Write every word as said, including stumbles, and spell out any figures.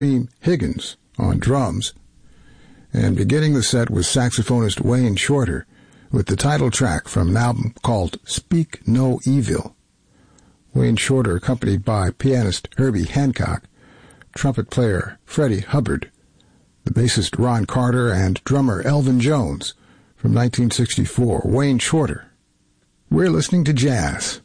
Higgins on drums. And beginning the set was saxophonist Wayne Shorter with the title track from an album called Speak No Evil. Wayne Shorter accompanied by pianist Herbie Hancock, trumpet player Freddie Hubbard, the bassist Ron Carter, and drummer Elvin Jones from nineteen sixty-four. Wayne Shorter. We're listening to jazz.